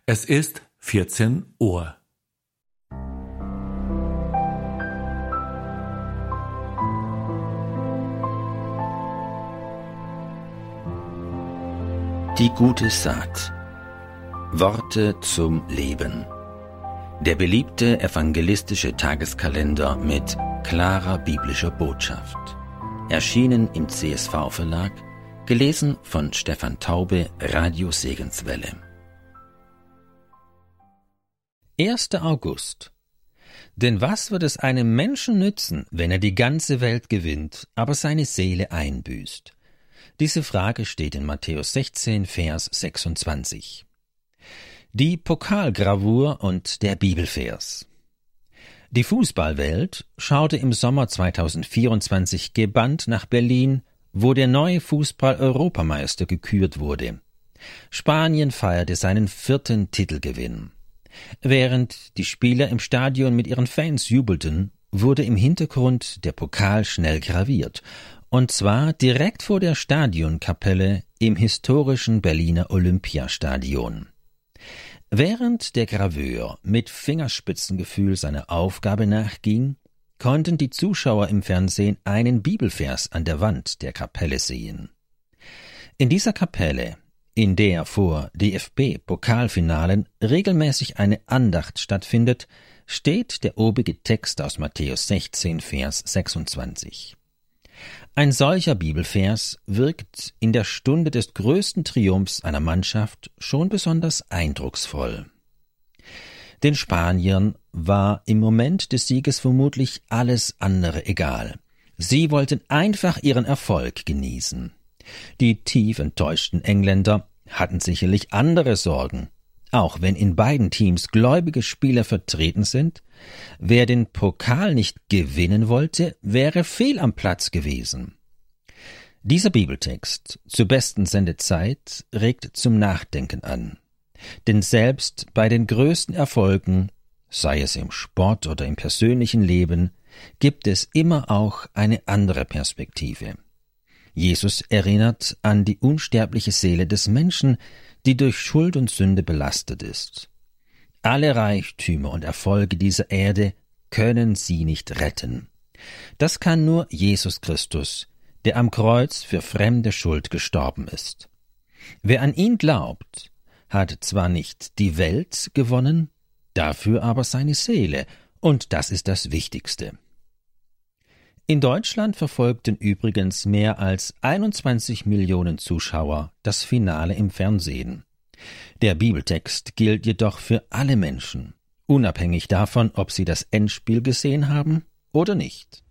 Es ist 14 Uhr. Die gute Saat. Worte zum Leben. Der beliebte evangelistische Tageskalender mit klarer biblischer Botschaft. Erschienen im CSV-Verlag, gelesen von Stefan Taube, Radio Segenswelle. 1. August. Denn was wird es einem Menschen nützen, wenn er die ganze Welt gewinnt, aber seine Seele einbüßt? Diese Frage steht in Matthäus 16, Vers 26. Die Pokalgravur und der Bibelvers. Die Fußballwelt schaute im Sommer 2024 gebannt nach Berlin, wo der neue Fußball-Europameister gekürt wurde. Spanien feierte seinen 4. Titelgewinn. Während die Spieler im Stadion mit ihren Fans jubelten, wurde im Hintergrund der Pokal schnell graviert, und zwar direkt vor der Stadionkapelle im historischen Berliner Olympiastadion. Während der Graveur mit Fingerspitzengefühl seiner Aufgabe nachging, konnten die Zuschauer im Fernsehen einen Bibelvers an der Wand der Kapelle sehen. In dieser Kapelle, in der vor DFB-Pokalfinalen regelmäßig eine Andacht stattfindet, steht der obige Text aus Matthäus 16, Vers 26. Ein solcher Bibelvers wirkt in der Stunde des größten Triumphs einer Mannschaft schon besonders eindrucksvoll. Den Spaniern war im Moment des Sieges vermutlich alles andere egal. Sie wollten einfach ihren Erfolg genießen. Die tief enttäuschten Engländer hatten sicherlich andere Sorgen. Auch wenn in beiden Teams gläubige Spieler vertreten sind, wer den Pokal nicht gewinnen wollte, wäre fehl am Platz gewesen. Dieser Bibeltext zur besten Sendezeit regt zum Nachdenken an. Denn selbst bei den größten Erfolgen, sei es im Sport oder im persönlichen Leben, gibt es immer auch eine andere Perspektive. Jesus erinnert an die unsterbliche Seele des Menschen, die durch Schuld und Sünde belastet ist. Alle Reichtümer und Erfolge dieser Erde können sie nicht retten. Das kann nur Jesus Christus, der am Kreuz für fremde Schuld gestorben ist. Wer an ihn glaubt, hat zwar nicht die Welt gewonnen, dafür aber seine Seele, und das ist das Wichtigste. In Deutschland verfolgten übrigens mehr als 21 Millionen Zuschauer das Finale im Fernsehen. Der Bibeltext gilt jedoch für alle Menschen, unabhängig davon, ob sie das Endspiel gesehen haben oder nicht.